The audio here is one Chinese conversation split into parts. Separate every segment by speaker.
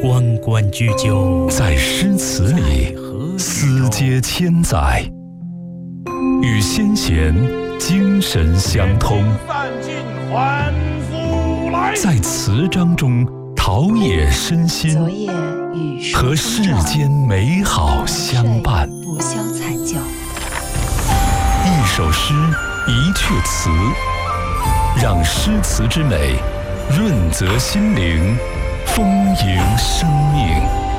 Speaker 1: 关关雎鸠，
Speaker 2: 在诗词里思接千载，与先贤精神相通，在词章中陶冶身心，和世间美好相伴。
Speaker 3: 不消残酒，
Speaker 2: 一首诗，一阙词，让诗词之美润泽心灵，丰盈生命。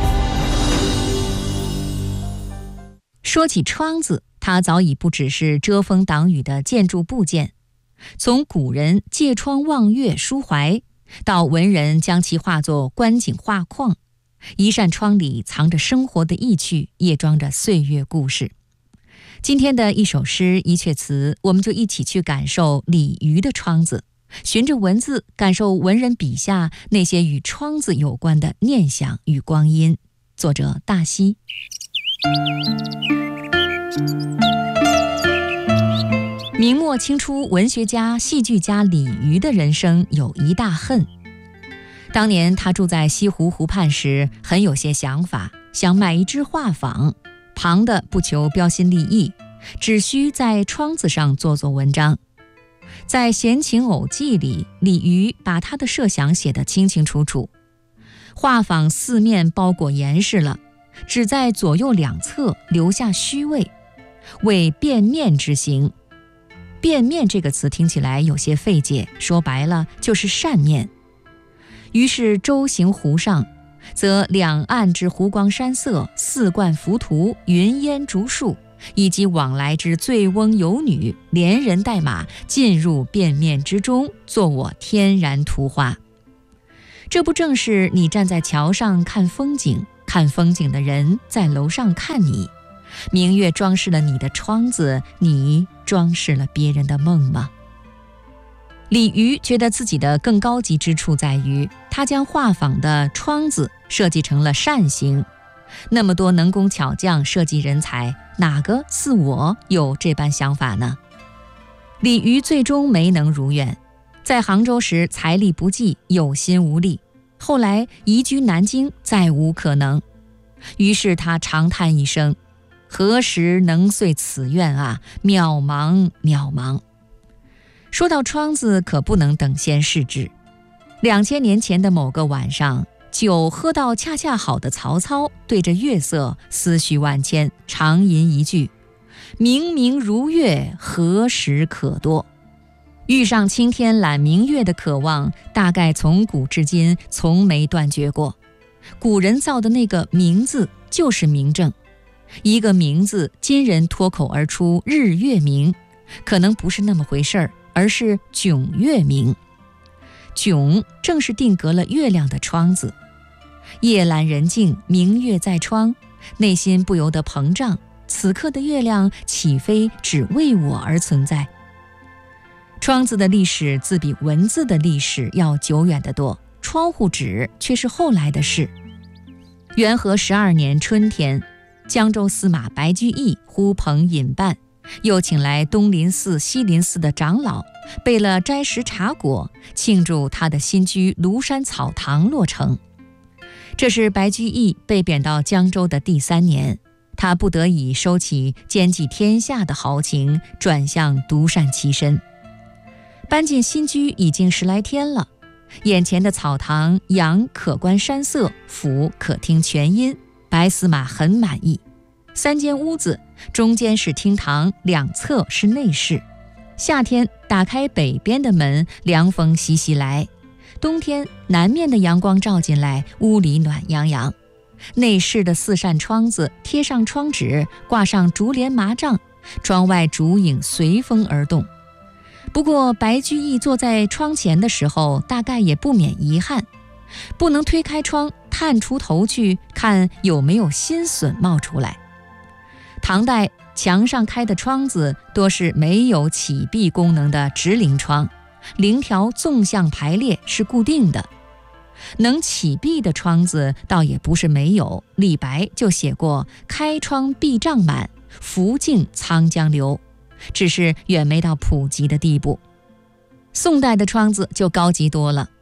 Speaker 3: 说起窗子，它早已不只是遮风挡雨的建筑部件。从古人借窗望月抒怀，到文人将其化作观景画框，一扇窗里藏着生活的意趣，也装着岁月故事。今天的一首诗一阙词，我们就一起去感受李渔的窗子，循着文字感受文人笔下那些与窗子有关的念想与光阴。作者大西。明末清初文学家、戏剧家李渔的人生有一大恨。当年他住在西湖湖畔时，很有些想法，想买一只画舫，旁的不求标新立异，只需在窗子上做做文章。在《闲情偶记》里，李渔把他的设想写得清清楚楚。画舫四面包裹严实了，只在左右两侧留下虚位，为变面之形。变面这个词听起来有些费解，说白了就是扇面。于是舟行湖上，则两岸之湖光山色、四冠浮屠、云烟竹树，以及往来之醉翁游女，连人带马进入变面之中，作我天然图画。这不正是你站在桥上看风景，看风景的人在楼上看你，明月装饰了你的窗子，你装饰了别人的梦吗？李渔觉得自己的更高级之处在于，他将画舫的窗子设计成了扇形。那么多能工巧匠、设计人才，哪个似我有这般想法呢？李渔最终没能如愿，在杭州时财力不济，有心无力，后来移居南京，再无可能。于是他长叹一声，何时能遂此愿啊，渺茫渺茫。说到窗子，可不能等闲视之。2000年前的某个晚上，酒喝到恰恰好的曹操对着月色思绪万千，长吟一句：明明如月，何时可多。遇上青天揽明月的渴望，大概从古至今从没断绝过。古人造的那个明字就是明正，一个明字，今人脱口而出日月明，可能不是那么回事儿，而是迥月明。迥正是定格了月亮的窗子。夜阑人静，明月在窗，内心不由得膨胀，此刻的月亮岂非只为我而存在？窗子的历史自比文字的历史要久远得多，窗户纸却是后来的事。元和12年春天，江州司马白居易呼朋引伴，又请来东林寺、西林寺的长老，备了斋食茶果，庆祝他的新居庐山草堂落成。这是白居易被贬到江州的第3年，他不得已收起兼济天下的豪情，转向独善其身。搬进新居已经10来天了，眼前的草堂阳可观山色，俯可听泉音，白司马很满意。3间屋子，中间是厅堂，两侧是内室。夏天打开北边的门，凉风习习来；冬天南面的阳光照进来，屋里暖洋洋。内室的4扇窗子贴上窗纸，挂上竹帘麻帐，窗外烛影随风而动。不过白居易坐在窗前的时候，大概也不免遗憾，不能推开窗探出头去看有没有新笋冒出来。唐代墙上开的窗子多是没有启闭功能的直棂窗，棂条纵向排列是固定的。能启闭的窗子倒也不是没有，李白就写过开窗闭帐满，拂径沧江流，只是远没到普及的地步。宋代的窗子就高级多了，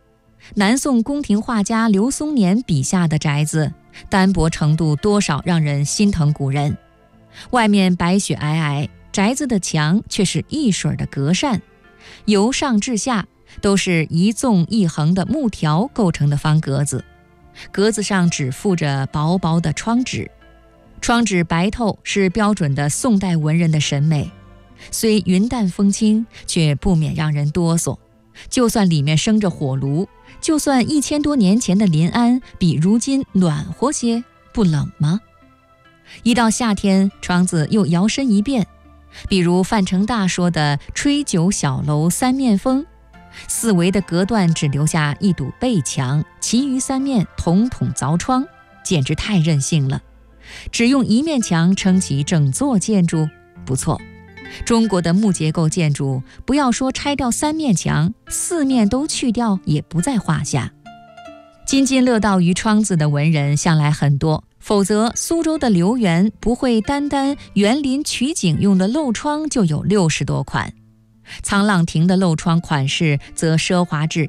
Speaker 3: 南宋宫廷画家刘松年笔下的宅子，单薄程度多少让人心疼古人。外面白雪皑皑，宅子的墙却是一水的隔扇，由上至下都是一纵一横的木条构成的方格子，格子上只附着薄薄的窗纸。窗纸白透是标准的宋代文人的审美，虽云淡风轻，却不免让人哆嗦。就算里面生着火炉，就算1000多年前的临安比如今暖和些，不冷吗？一到夏天，窗子又摇身一变，比如范成大说的吹酒小楼三面风，四围的隔断只留下一堵背墙，其余3面统统凿窗，简直太任性了。只用一面墙撑起整座建筑，不错。中国的木结构建筑，不要说拆掉3面墙，4面都去掉也不在话下。津津乐道于窗子的文人向来很多，否则苏州的刘源不会单园林取景用的漏窗就有60多款，沧浪亭的漏窗款式则奢华至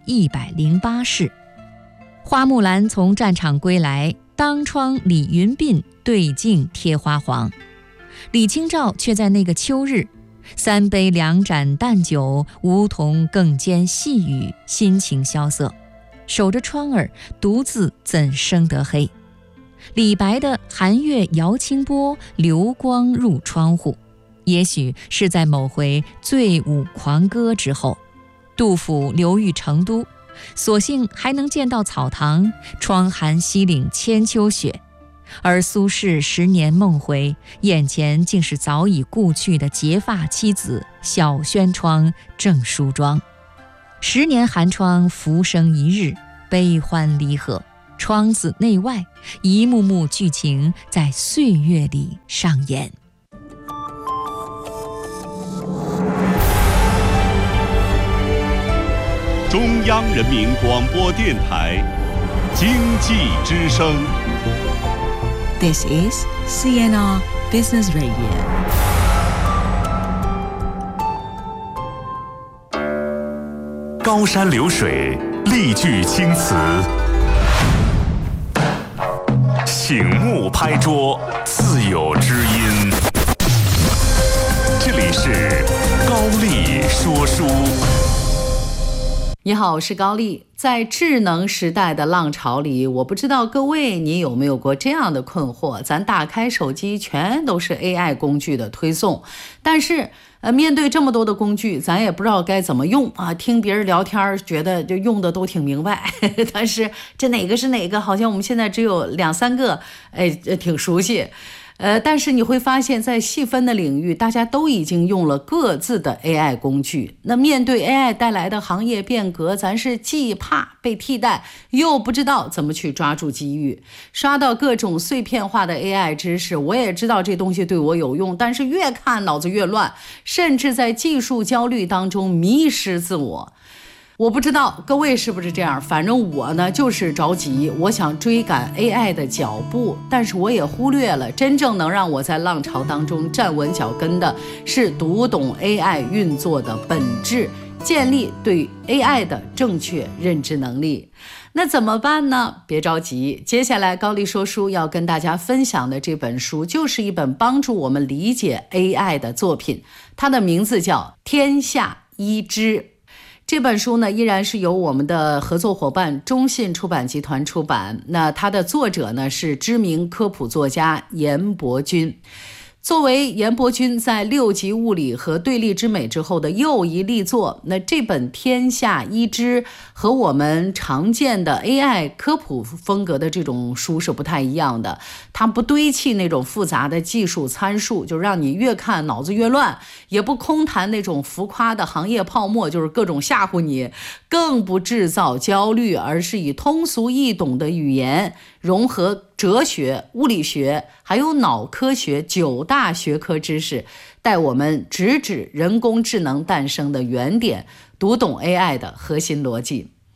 Speaker 3: 108式。花木兰从战场归来，当窗理云鬓，对镜贴花黄。李清照却在那个秋日，3杯2盏淡酒，梧桐更兼细雨，心情萧瑟，守着窗儿，独自怎生得黑。李白的寒月摇清波，流光入窗户，也许是在某回醉舞狂歌之后。杜甫流寓成都，所幸还能见到草堂，窗含西岭千秋雪。而苏轼10年梦回，眼前竟是早已故去的结发妻子小轩窗正梳妆。10年寒窗浮生一日，悲欢离合，窗子内外一幕幕剧情在岁月里上演。
Speaker 4: 中央人民广播电台经济之声。
Speaker 5: This is CNR Business Radio.
Speaker 2: 高山流水，丽句青词，醒目拍桌，自有知音。这里是高丽说书。
Speaker 6: 你好，我是高丽。在智能时代的浪潮里，我不知道各位你有没有过这样的困惑，咱打开手机全都是 AI 工具的推送，但是面对这么多的工具，咱也不知道该怎么用啊。听别人聊天觉得就用的都挺明白，但是这哪个是哪个，好像我们现在只有2-3个挺熟悉。但是你会发现在细分的领域，大家都已经用了各自的 AI 工具。那面对 AI 带来的行业变革，咱是既怕被替代，又不知道怎么去抓住机遇。刷到各种碎片化的 AI 知识，我也知道这东西对我有用，但是越看脑子越乱，甚至在技术焦虑当中迷失自我。我不知道各位是不是这样，反正我呢就是着急，我想追赶 AI 的脚步，但是我也忽略了真正能让我在浪潮当中站稳脚跟的是读懂 AI 运作的本质，建立对 AI 的正确认知能力。那怎么办呢？别着急，接下来高丽说书要跟大家分享的这本书就是一本帮助我们理解 AI 的作品，它的名字叫《天下一知》。这本书呢，依然是由我们的合作伙伴中信出版集团出版。那它的作者呢是知名科普作家严伯钧。作为严伯钧在6级物理和对立之美之后的又一力作，那这本《天下一知》和我们常见的 AI 科普风格的这种书是不太一样的。它不堆砌那种复杂的技术参数，就让你越看脑子越乱，也不空谈那种浮夸的行业泡沫，就是各种吓唬你，更不制造焦虑，而是以通俗易懂的语言融合哲学、物理学还有脑科学9大学科知识，带我们直指人工智能诞生的原点，读懂 AI 的核心逻辑。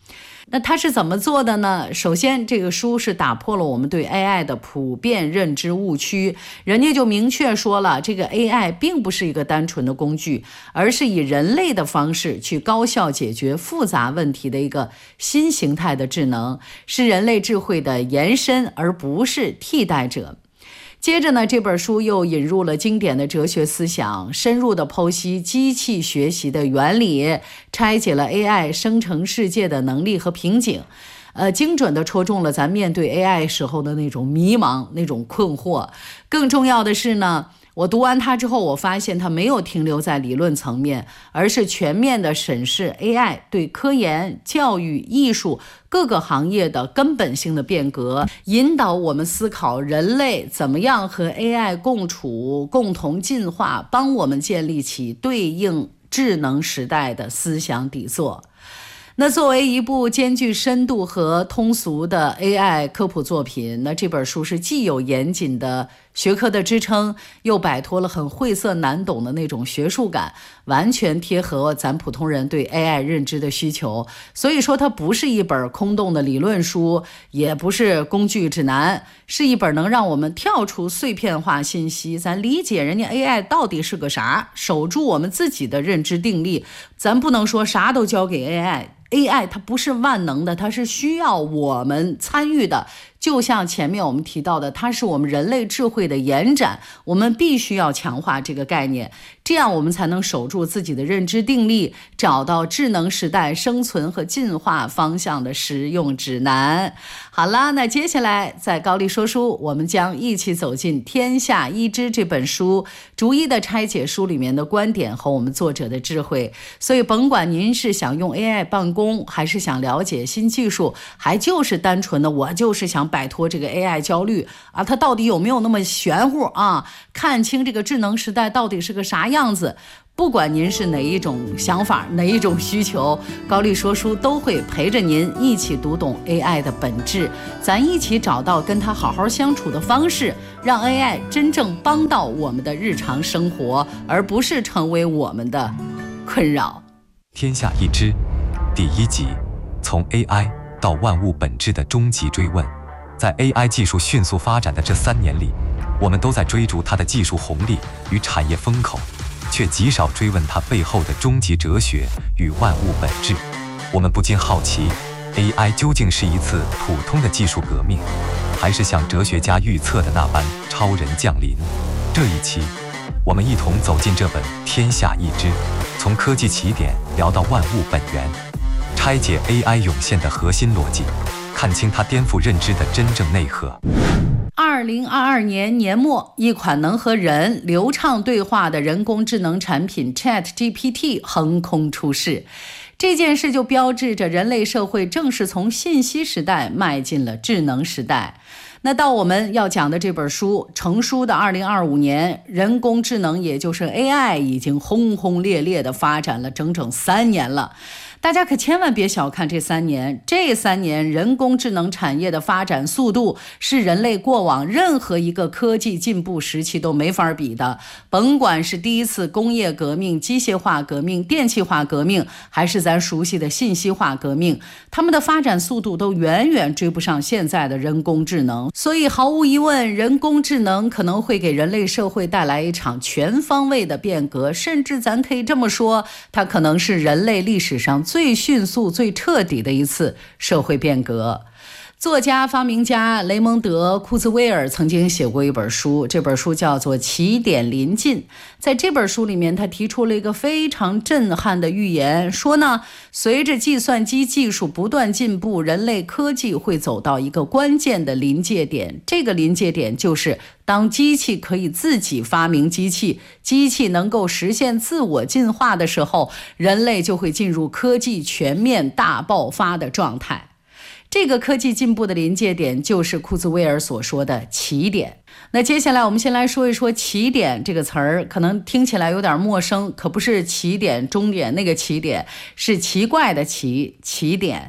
Speaker 6: 那他是怎么做的呢？首先，这个书是打破了我们对 AI 的普遍认知误区，人家就明确说了，这个 AI 并不是一个单纯的工具，而是以人类的方式去高效解决复杂问题的一个新形态的智能，是人类智慧的延伸，而不是替代者。接着呢，这本书又引入了经典的哲学思想，深入的剖析机器学习的原理，拆解了 AI 生成世界的能力和瓶颈，精准地戳中了咱面对 AI 时候的那种迷茫、那种困惑。更重要的是呢，我读完它之后，我发现它没有停留在理论层面，而是全面地审视 AI 对科研、教育、艺术各个行业的根本性的变革，引导我们思考人类怎么样和 AI 共处、共同进化，帮我们建立起对应智能时代的思想底座。那作为一部兼具深度和通俗的 AI 科普作品，那这本书是既有严谨的学科的支撑，又摆脱了很晦涩难懂的那种学术感，完全贴合咱普通人对 AI 认知的需求。所以说它不是一本空洞的理论书，也不是工具指南，是一本能让我们跳出碎片化信息，咱理解人家 AI 到底是个啥，守住我们自己的认知定力。咱不能说啥都交给 AI，它不是万能的，它是需要我们参与的。就像前面我们提到的，它是我们人类智慧的延展，我们必须要强化这个概念，这样我们才能守住自己的认知定力，找到智能时代生存和进化方向的实用指南。好啦，那接下来在高丽说书，我们将一起走进《天下一知》这本书，逐一的拆解书里面的观点和我们作者的智慧。所以甭管您是想用 AI 办公，还是想了解新技术，还就是单纯的我就是想摆脱这个 AI 焦虑啊，它到底有没有那么玄乎啊？看清这个智能时代到底是个啥样子。不管您是哪一种想法，哪一种需求，高丽说书都会陪着您一起读懂 AI 的本质，咱一起找到跟它好好相处的方式，让 AI 真正帮到我们的日常生活，而不是成为我们的困扰。
Speaker 7: 天下一知第1集，从 AI 到万物本质的终极追问。在 AI 技术迅速发展的这3年里，我们都在追逐它的技术红利与产业风口，却极少追问它背后的终极哲学与万物本质。我们不禁好奇， AI 究竟是一次普通的技术革命，还是像哲学家预测的那般超人降临？这一期我们一同走进这本《天下一知》，从科技起点聊到万物本源，拆解 AI 涌现的核心逻辑，看清它颠覆认知的真正内核。
Speaker 6: 2022年年末，一款能和人流畅对话的人工智能产品 ChatGPT 横空出世。这件事就标志着人类社会正式从信息时代迈进了智能时代。那到我们要讲的这本书成书的2025年，人工智能也就是 AI 已经轰轰烈烈地发展了整整3年了。大家可千万别小看这3年，这3年人工智能产业的发展速度是人类过往任何一个科技进步时期都没法比的。甭管是第一次工业革命、机械化革命、电气化革命，还是咱熟悉的信息化革命，他们的发展速度都远远追不上现在的人工智能。所以毫无疑问，人工智能可能会给人类社会带来一场全方位的变革，甚至咱可以这么说，它可能是人类历史上最迅速、最彻底的一次社会变革。作家、发明家雷蒙德·库兹威尔曾经写过一本书，这本书叫做《起点临近》。在这本书里面，他提出了一个非常震撼的预言，说呢，随着计算机技术不断进步，人类科技会走到一个关键的临界点。这个临界点就是当机器可以自己发明机器，机器能够实现自我进化的时候，人类就会进入科技全面大爆发的状态。这个科技进步的临界点就是库兹威尔所说的起点。那接下来我们先来说一说起点这个词儿，可能听起来有点陌生，可不是起点终点那个起点，是奇怪的起点。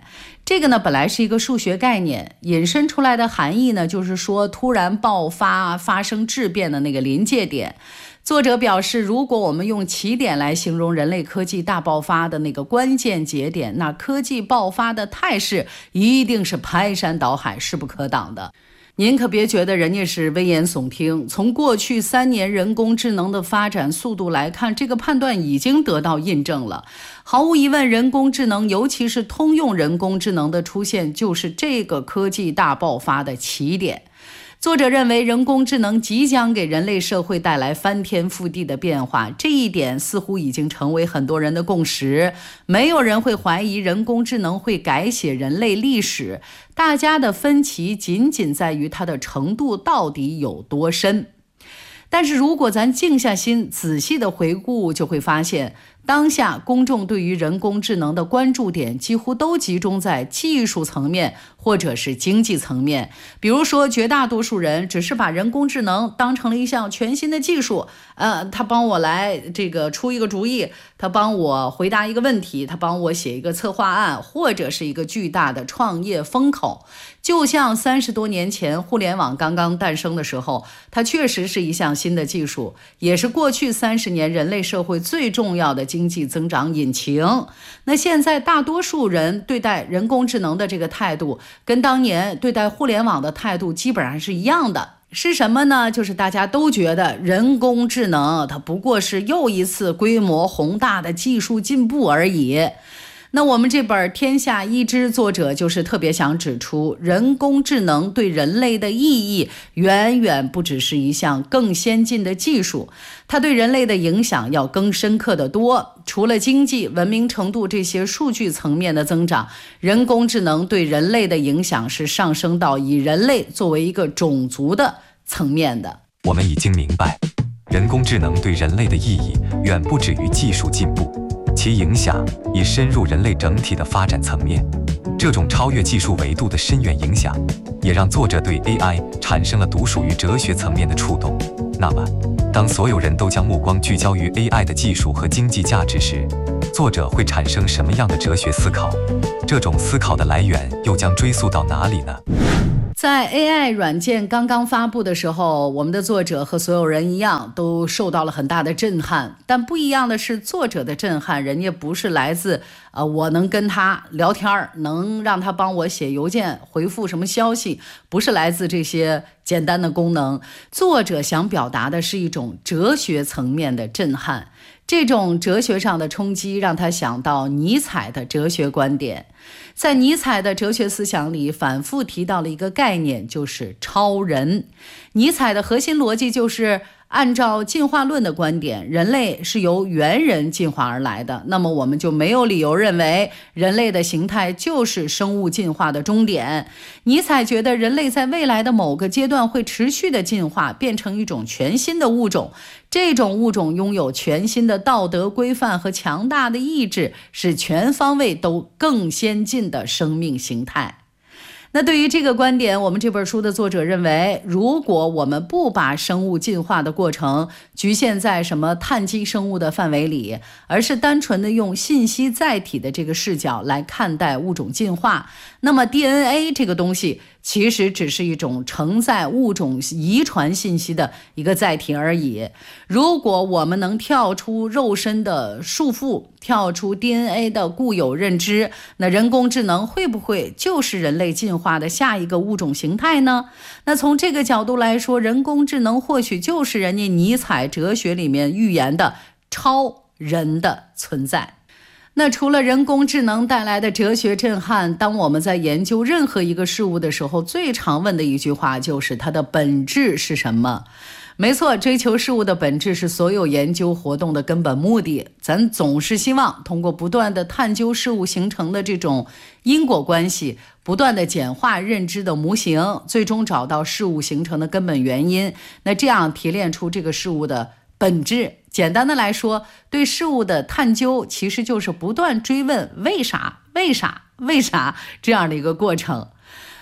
Speaker 6: 这个呢本来是一个数学概念，引申出来的含义呢就是说突然爆发发生质变的那个临界点。作者表示，如果我们用起点来形容人类科技大爆发的那个关键节点，那科技爆发的态势一定是排山倒海，势不可挡的。您可别觉得人家是危言耸听，从过去3年人工智能的发展速度来看，这个判断已经得到印证了。毫无疑问，人工智能，尤其是通用人工智能的出现，就是这个科技大爆发的起点。作者认为，人工智能即将给人类社会带来翻天覆地的变化，这一点似乎已经成为很多人的共识。没有人会怀疑人工智能会改写人类历史，大家的分歧仅仅在于它的程度到底有多深。但是如果咱静下心仔细的回顾，就会发现当下公众对于人工智能的关注点几乎都集中在技术层面或者是经济层面。比如说，绝大多数人只是把人工智能当成了一项全新的技术，他帮我来这个出一个主意，他帮我回答一个问题，他帮我写一个策划案，或者是一个巨大的创业风口。就像30多年前互联网刚刚诞生的时候，它确实是一项新的技术，也是过去30年人类社会最重要的经济增长引擎。那现在大多数人对待人工智能的这个态度，跟当年对待互联网的态度基本上是一样的。是什么呢？就是大家都觉得人工智能它不过是又一次规模宏大的技术进步而已。那我们这本《天下一知》作者就是特别想指出，人工智能对人类的意义远远不只是一项更先进的技术，它对人类的影响要更深刻得多。除了经济、文明程度这些数据层面的增长，人工智能对人类的影响是上升到以人类作为一个种族的层面的。
Speaker 7: 我们已经明白，人工智能对人类的意义远不止于技术进步，其影响已深入人类整体的发展层面。这种超越技术维度的深远影响，也让作者对 AI 产生了独属于哲学层面的触动。那么，当所有人都将目光聚焦于 AI 的技术和经济价值时，作者会产生什么样的哲学思考？这种思考的来源又将追溯到哪里呢？
Speaker 6: 在 AI 软件刚刚发布的时候，我们的作者和所有人一样都受到了很大的震撼。但不一样的是，作者的震撼人家不是来自我能跟他聊天，能让他帮我写邮件回复什么消息，不是来自这些简单的功能。作者想表达的是一种哲学层面的震撼。这种哲学上的冲击让他想到尼采的哲学观点。在尼采的哲学思想里反复提到了一个概念，就是超人。尼采的核心逻辑就是按照进化论的观点，人类是由猿人进化而来的，那么我们就没有理由认为人类的形态就是生物进化的终点。尼采觉得人类在未来的某个阶段会持续的进化，变成一种全新的物种，这种物种拥有全新的道德规范和强大的意志，是全方位都更先进的生命形态。那对于这个观点，我们这本书的作者认为，如果我们不把生物进化的过程局限在什么碳基生物的范围里，而是单纯的用信息载体的这个视角来看待物种进化，那么 DNA 这个东西其实只是一种承载物种遗传信息的一个载体而已。如果我们能跳出肉身的束缚，跳出 DNA 的固有认知，那人工智能会不会就是人类进化的下一个物种形态呢？那从这个角度来说，人工智能或许就是人家尼采哲学里面预言的超人的存在。那除了人工智能带来的哲学震撼，当我们在研究任何一个事物的时候，最常问的一句话就是它的本质是什么？没错，追求事物的本质是所有研究活动的根本目的。咱总是希望通过不断的探究事物形成的这种因果关系，不断的简化认知的模型，最终找到事物形成的根本原因。那这样提炼出这个事物的本质。简单的来说，对事物的探究其实就是不断追问为啥这样的一个过程。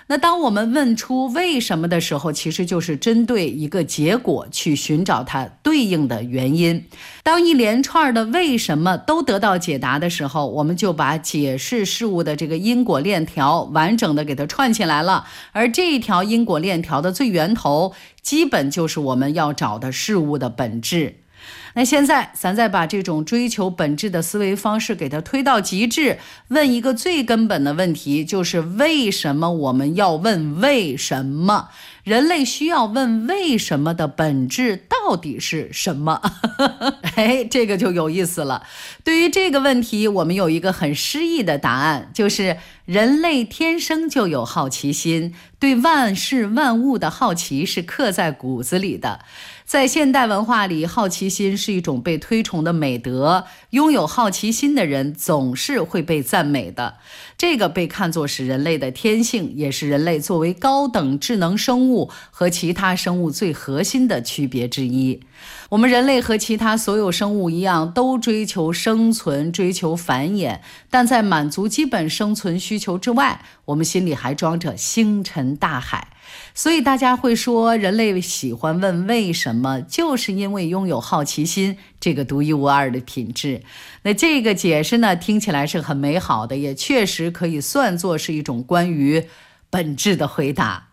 Speaker 6: 那当我们问出为什么的时候，其实就是针对一个结果去寻找它对应的原因。当一连串的为什么都得到解答的时候，我们就把解释事物的这个因果链条完整的给它串起来了。而这一条因果链条的最源头，基本就是我们要找的事物的本质。那现在咱再把这种追求本质的思维方式给它推到极致，问一个最根本的问题，就是为什么我们要问为什么？人类需要问为什么的本质到底是什么？这个就有意思了。对于这个问题，我们有一个很诗意的答案，就是人类天生就有好奇心，对万事万物的好奇是刻在骨子里的。在现代文化里，好奇心是一种被推崇的美德，拥有好奇心的人总是会被赞美的。这个被看作是人类的天性，也是人类作为高等智能生物和其他生物最核心的区别之一。我们人类和其他所有生物一样，都追求生存，追求繁衍，但在满足基本生存需求之外，我们心里还装着星辰大海。所以大家会说，人类喜欢问为什么，就是因为拥有好奇心这个独一无二的品质。那这个解释呢，听起来是很美好的，也确实可以算作是一种关于本质的回答。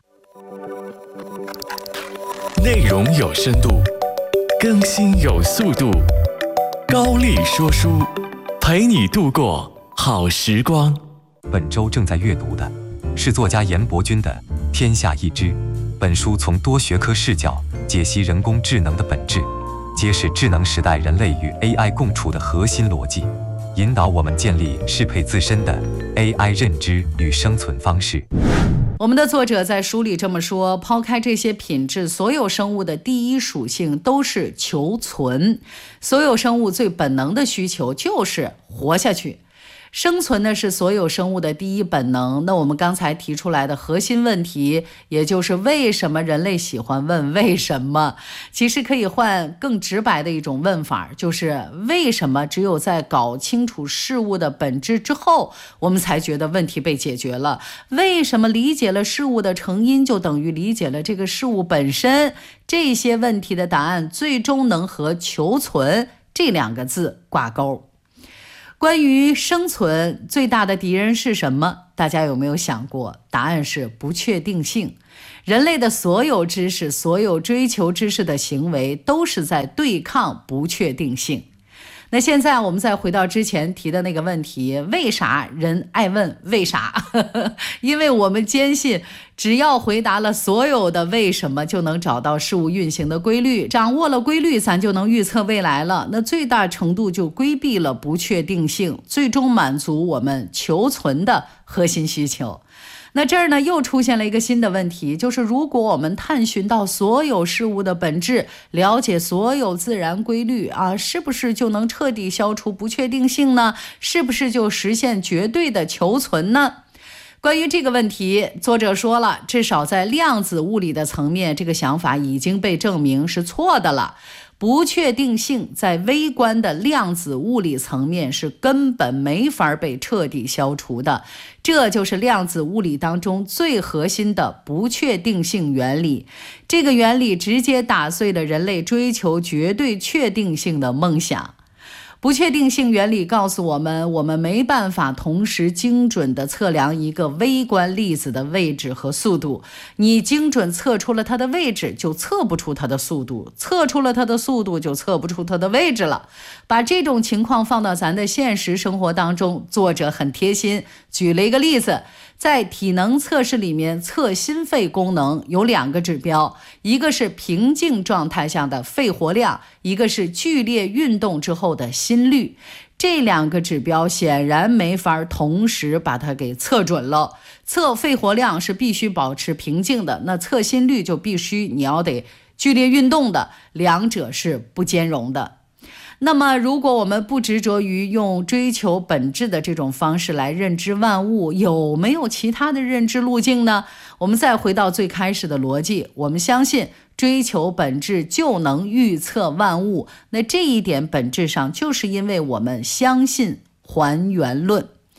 Speaker 2: 内容有深度，更新有速度，高丽说书，陪你度过好时光。
Speaker 7: 本周正在阅读的是作家严伯钧的《天下一知》。本书从多学科视角解析人工智能的本质，揭示智能时代人类与 AI 共处的核心逻辑，引导我们建立适配自身的 AI 认知与生存方式。
Speaker 6: 我们的作者在书里这么说，抛开这些品质，所有生物的第一属性都是求存，所有生物最本能的需求就是活下去。生存呢是所有生物的第一本能。那我们刚才提出来的核心问题，也就是为什么人类喜欢问为什么，其实可以换更直白的一种问法，就是为什么只有在搞清楚事物的本质之后，我们才觉得问题被解决了？为什么理解了事物的成因，就等于理解了这个事物本身？这些问题的答案最终能和求存这两个字挂钩。关于生存，最大的敌人是什么？大家有没有想过？答案是不确定性。人类的所有知识，所有追求知识的行为，都是在对抗不确定性。那现在我们再回到之前提的那个问题，为啥人爱问为啥？因为我们坚信，只要回答了所有的为什么，就能找到事物运行的规律，掌握了规律，咱就能预测未来了。那最大程度就规避了不确定性，最终满足我们求存的核心需求。那这儿呢，又出现了一个新的问题，就是如果我们探寻到所有事物的本质，了解所有自然规律啊，是不是就能彻底消除不确定性呢？是不是就实现绝对的求存呢？关于这个问题，作者说了，至少在量子物理的层面，这个想法已经被证明是错的了。不确定性在微观的量子物理层面是根本没法被彻底消除的，这就是量子物理当中最核心的不确定性原理。这个原理直接打碎了人类追求绝对确定性的梦想。不确定性原理告诉我们，我们没办法同时精准地测量一个微观粒子的位置和速度。你精准测出了它的位置，就测不出它的速度；测出了它的速度，就测不出它的位置了。把这种情况放到咱的现实生活当中，作者很贴心，举了一个例子。在体能测试里面，测心肺功能有2个指标，一个是平静状态下的肺活量，一个是剧烈运动之后的心率。这2个指标显然没法同时把它给测准了。测肺活量是必须保持平静的，那测心率就必须你要得剧烈运动的，两者是不兼容的。那么如果我们不执着于用追求本质的这种方式来认知万物，有没有其他的认知路径呢？我们再回到最开始的逻辑，我们相信追求本质就能预测万物，那这一点本质上就是因为我们相信还原论。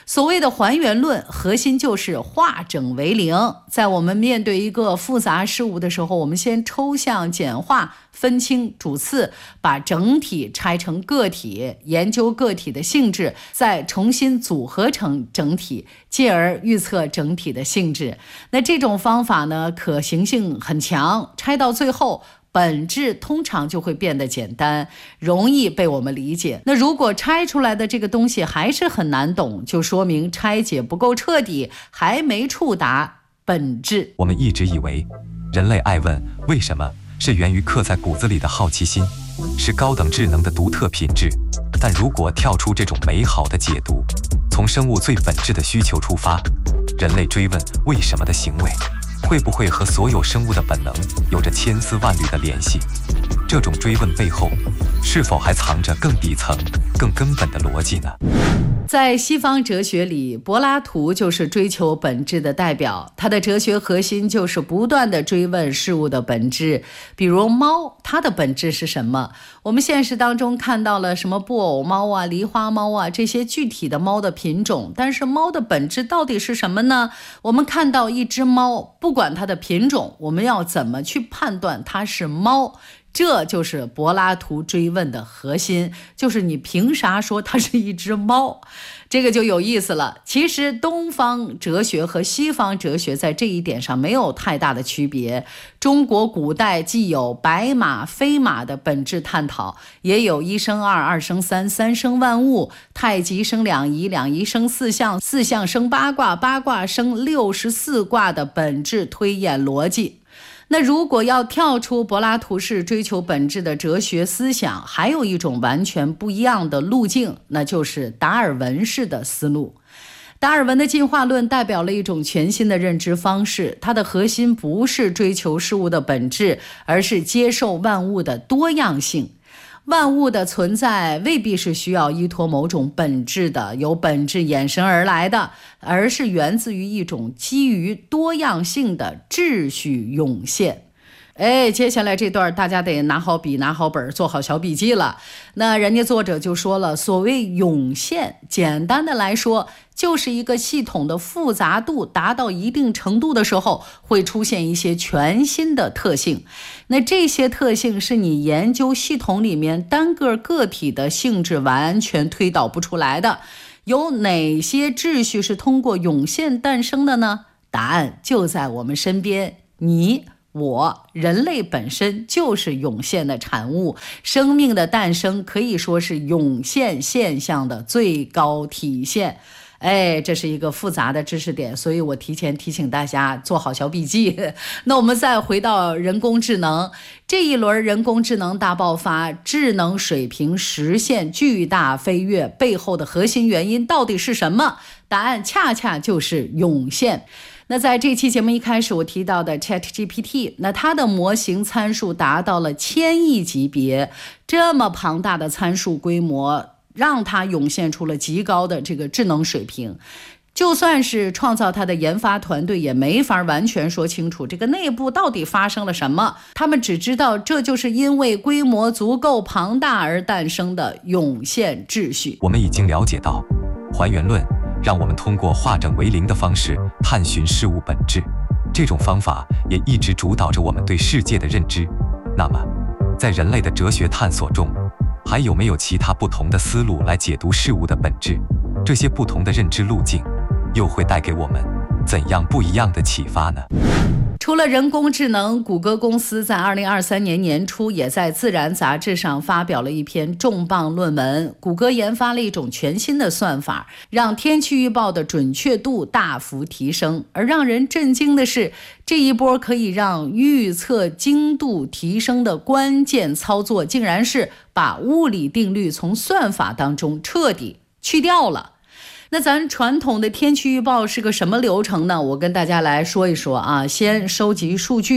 Speaker 6: 所谓的还原论，核心就是化整为零。在我们面对一个复杂事物的时候，我们先抽象简化，分清主次，把整体拆成个体，研究个体的性质，再重新组合成整体，进而预测整体的性质。那这种方法呢，可行性很强，拆到最后本质通常就会变得简单，容易被我们理解。那如果拆出来的这个东西还是很难懂，就说明拆解不够彻底，还没触达本质。
Speaker 7: 我们一直以为人类爱问为什么是源于刻在骨子里的好奇心，是高等智能的独特品质。但如果跳出这种美好的解读，从生物最本质的需求出发，人类追问为什么的行为会不会和所有生物的本能有着千丝万缕的联系？这种追问背后，是否还藏着更底层、更根本的逻辑呢？
Speaker 6: 在西方哲学里，柏拉图就是追求本质的代表，他的哲学核心就是不断地追问事物的本质。比如猫，它的本质是什么？我们现实当中看到了什么布偶猫啊、狸花猫啊，这些具体的猫的品种，但是猫的本质到底是什么呢？我们看到一只猫，不管它的品种，我们要怎么去判断它是猫？这就是柏拉图追问的核心，就是你凭啥说它是一只猫？这个就有意思了。其实东方哲学和西方哲学在这一点上没有太大的区别。中国古代既有白马非马的本质探讨，也有一生二，二生三，三生万物，太极生两仪，两仪生四象，四象生八卦，八卦生64卦的本质推演逻辑。那如果要跳出柏拉图式追求本质的哲学思想，还有一种完全不一样的路径，那就是达尔文式的思路。达尔文的进化论代表了一种全新的认知方式，它的核心不是追求事物的本质，而是接受万物的多样性。万物的存在未必是需要依托某种本质的，由本质衍生而来的，而是源自于一种基于多样性的秩序涌现。接下来这段大家得拿好笔拿好本做好小笔记了。那人家作者就说了，所谓涌现，简单的来说就是一个系统的复杂度达到一定程度的时候，会出现一些全新的特性。那这些特性是你研究系统里面单个个体的性质完全推导不出来的。有哪些秩序是通过涌现诞生的呢？答案就在我们身边，你我人类本身就是涌现的产物，生命的诞生可以说是涌现现象的最高体现。这是一个复杂的知识点，所以我提前提醒大家做好小笔记。那我们再回到人工智能，这一轮人工智能大爆发，智能水平实现巨大飞跃，背后的核心原因到底是什么？答案恰恰就是涌现。那在这期节目一开始我提到的 ChatGPT， 那它的模型参数达到了1000亿级别，这么庞大的参数规模让它涌现出了极高的这个智能水平。就算是创造它的研发团队也没法完全说清楚这个内部到底发生了什么，他们只知道这就是因为规模足够庞大而诞生的涌现秩序。
Speaker 7: 我们已经了解到，还原论让我们通过化整为零的方式探寻事物本质，这种方法也一直主导着我们对世界的认知。那么，在人类的哲学探索中，还有没有其他不同的思路来解读事物的本质？这些不同的认知路径又会带给我们怎样不一样的启发呢？
Speaker 6: 除了人工智能，谷歌公司在2023年年初也在《自然》杂志上发表了一篇重磅论文。谷歌研发了一种全新的算法，让天气预报的准确度大幅提升。而让人震惊的是，这一波可以让预测精度提升的关键操作，竟然是把物理定律从算法当中彻底去掉了。那咱传统的天气预报是个什么流程呢？我跟大家来说一说啊。先收集数据，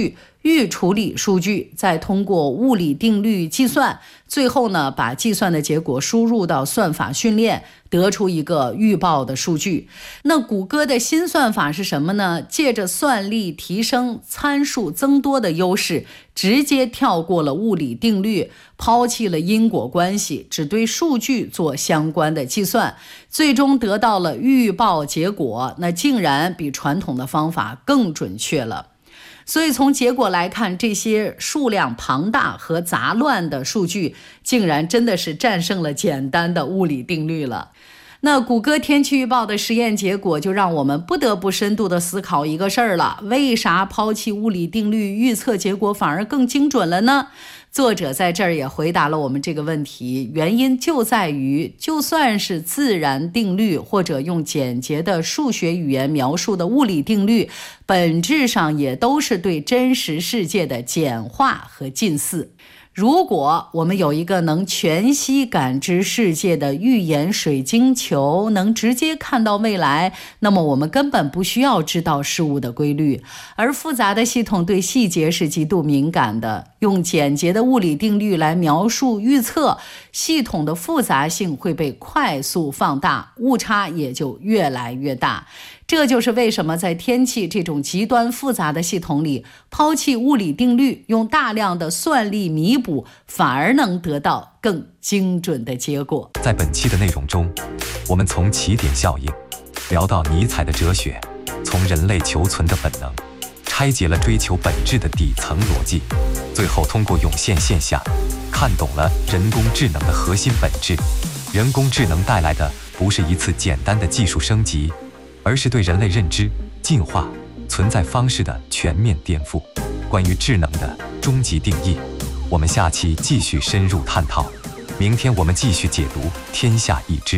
Speaker 6: 预处理数据，再通过物理定律计算，最后呢，把计算的结果输入到算法训练，得出一个预报的数据。那谷歌的新算法是什么呢？借着算力提升、参数增多的优势，直接跳过了物理定律，抛弃了因果关系，只对数据做相关的计算，最终得到了预报结果，那竟然比传统的方法更准确了。所以从结果来看，这些数量庞大和杂乱的数据竟然真的是战胜了简单的物理定律了。那谷歌天气预报的实验结果就让我们不得不深度的思考一个事儿了，为啥抛弃物理定律预测结果反而更精准了呢？作者在这儿也回答了我们这个问题，原因就在于，就算是自然定律或者用简洁的数学语言描述的物理定律，本质上也都是对真实世界的简化和近似。如果我们有一个能全息感知世界的预言水晶球，能直接看到未来，那么我们根本不需要知道事物的规律。而复杂的系统对细节是极度敏感的，用简洁的物理定律来描述预测，系统的复杂性会被快速放大，误差也就越来越大。这就是为什么在天气这种极端复杂的系统里，抛弃物理定律，用大量的算力弥补，反而能得到更精准的结果。
Speaker 7: 在本期的内容中，我们从起点效应聊到尼采的哲学，从人类求存的本能拆解了追求本质的底层逻辑，最后通过涌现现象看懂了人工智能的核心本质。人工智能带来的不是一次简单的技术升级，而是对人类认知、进化、存在方式的全面颠覆。关于智能的终极定义，我们下期继续深入探讨。明天我们继续解读《天下一知》。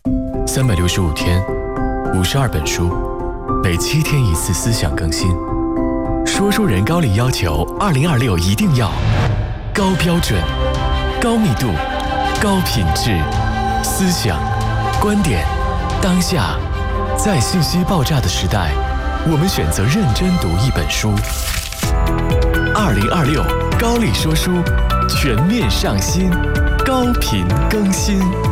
Speaker 8: 365天，52本书，每7天一次思想更新。说书人高力要求2026一定要高标准、高密度、高品质，思想、观点、当下。在信息爆炸的时代，我们选择认真读一本书。2026高力说书全面上新，高频更新。